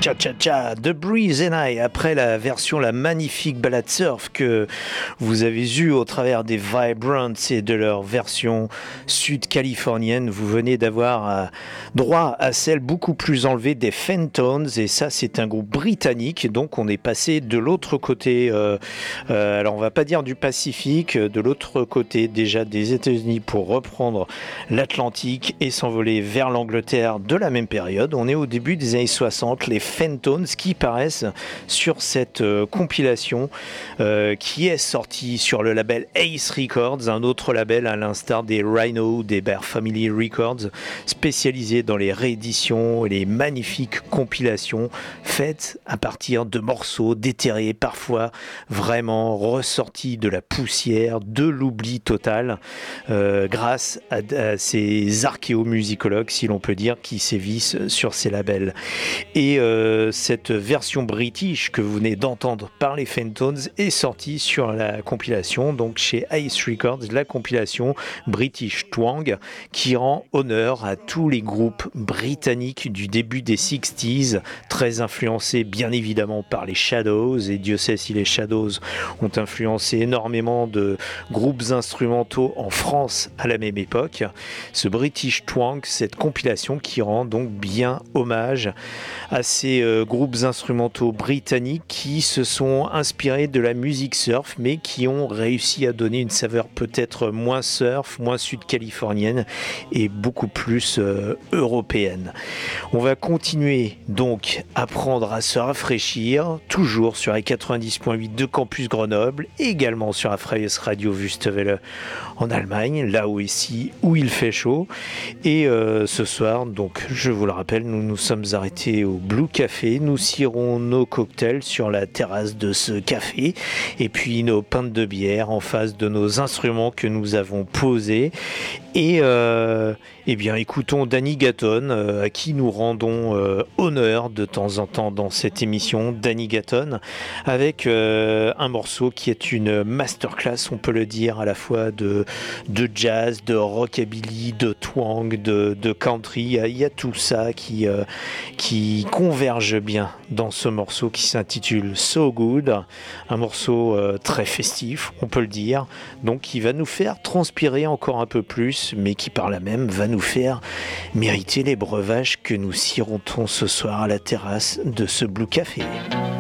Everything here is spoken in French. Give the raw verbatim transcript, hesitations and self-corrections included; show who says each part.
Speaker 1: Cha Cha Cha, The Breeze and I, après la version, la magnifique ballade surf que vous avez eue au travers des Vibrants et de leur version sud-californienne, vous venez d'avoir euh, droit à celle beaucoup plus enlevée des Fentones, et ça c'est un groupe britannique, donc on est passé de l'autre côté, euh, euh, alors on va pas dire du Pacifique, de l'autre côté déjà des États-Unis pour reprendre l'Atlantique et s'envoler vers l'Angleterre de la même période. On est au début des années soixante, les Fentones qui paraissent sur cette euh, compilation euh, qui est sortie sur le label Ace Records, un autre label à l'instar des Rhino, des Bear Family Records, spécialisé dans les rééditions et les magnifiques compilations faites à partir de morceaux déterrés, parfois vraiment ressortis de la poussière, de l'oubli total, euh, grâce à, à ces archéomusicologues, si l'on peut dire, qui sévissent sur ces labels. Et euh, cette version british que vous venez d'entendre par les Fentones est sortie sur la compilation, donc chez Ace Records, la compilation British Twang, qui rend honneur à tous les groupes britanniques du début des sixties, très influencés bien évidemment par les Shadows, et Dieu sait si les Shadows ont influencé énormément de groupes instrumentaux en France à la même époque. Ce British Twang, cette compilation qui rend donc bien hommage à ces euh, groupes instrumentaux britanniques qui se sont inspirés de la musique surf, mais qui ont réussi à donner une saveur peut-être moins surf, moins sud-californienne et beaucoup plus euh, européenne. On va continuer donc à apprendre à se rafraîchir, toujours sur les quatre-vingt-dix virgule huit de Campus Grenoble, et également sur la Freies Radio Wüstewelle en Allemagne, là où ici où il fait chaud. Et euh, ce soir, donc je vous le rappelle, nous nous sommes arrêtés au Blue Café. Nous cirons nos cocktails sur la terrasse de ce café, et puis nos pintes de bière en face de nos instruments que nous avons posés. Et euh, eh bien, écoutons Danny Gatton, euh, à qui nous rendons euh, honneur de temps en temps dans cette émission. Danny Gatton, avec euh, un morceau qui est une masterclass, on peut le dire, à la fois de, de jazz, de rockabilly, de twang, de, de country. Il y, a, il y a tout ça qui, euh, qui converge bien dans ce morceau qui s'intitule So Good, un morceau euh, très festif, on peut le dire, donc qui va nous faire transpirer encore un peu plus, mais qui par là même va nous faire mériter les breuvages que nous sirontons ce soir à la terrasse de ce Blue Café.